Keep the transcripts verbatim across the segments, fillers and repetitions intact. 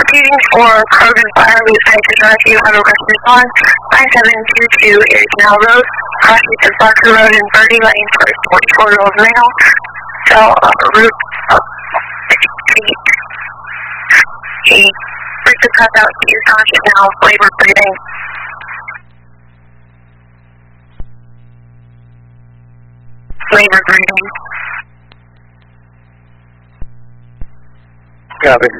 Proceeding for Krogan Fire, we thank you if you have a request on nine seven two two Erie Canal Road, crossing to Barker Road and Birdie Lane for a forty-four-year-old male. So, uh, route of six feet. He briefly cut out to use township now, labor breathing. Labor breathing. Copy.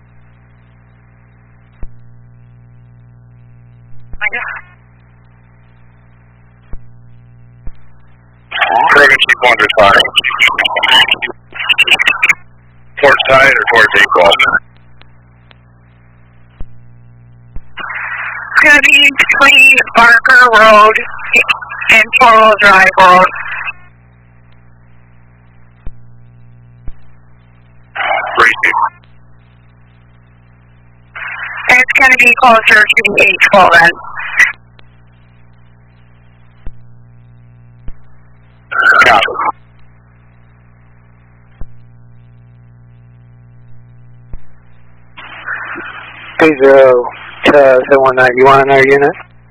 Krogan Chief one responding. Towards side or towards equal? It's going to be between Barker Road and Four-Wheel Drive Road. Receive. And it's going to be closer to the eight twelve then. Copy. Three zero seven one nine. You want another unit?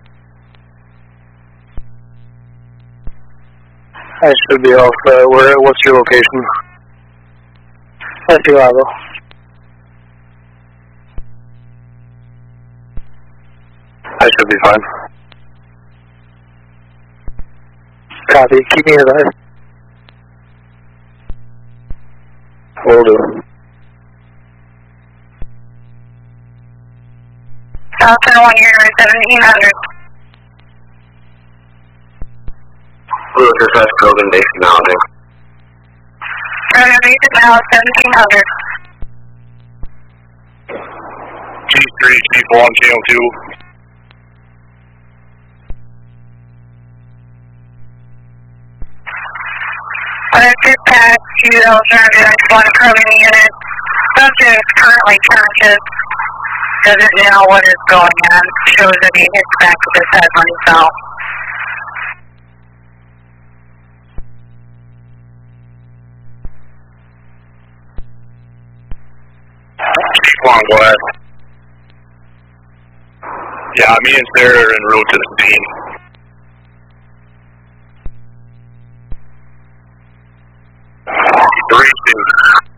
I should be off. Uh, where? What's your location? That's Chicago. I should be fine. Copy. Keep me advised. Will do. South San Juan, you're seventeen hundred. Blue Dispatch Krogan base acknowledging. Krogan base now seventeen hundred. G three, Chief one, Channel two. Uh, dispatch to the alternative one Krogan unit. Subject is currently conscious. Doesn't know what is going on. Shows that he hits back with his head when he fell. Chief one, go ahead. Yeah, me and Sarah are en route to the scene. Three, two.